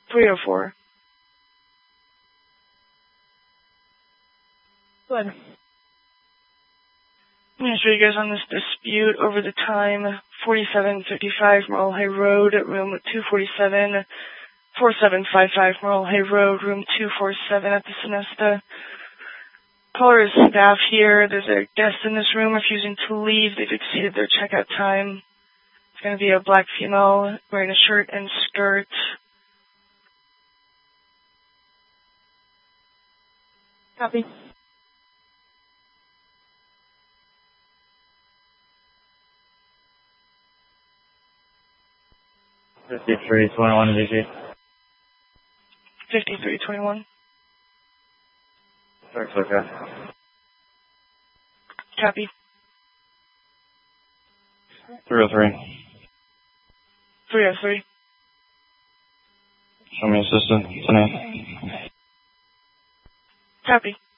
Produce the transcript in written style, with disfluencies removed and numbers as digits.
304. Go ahead. I'm going to show you guys on this dispute over the time 4755 Merle Hay Road, room 247, 4755 Merle Hay Road, room 247 at the Sonesta. Caller is staff here. There's a guest in this room refusing to leave. They've exceeded their checkout time. It's going to be a black female wearing a shirt and skirt. Copy. $53.21 VG. 5321. That's okay. Copy. 303. 303. Show me assistant. Tonight. Copy.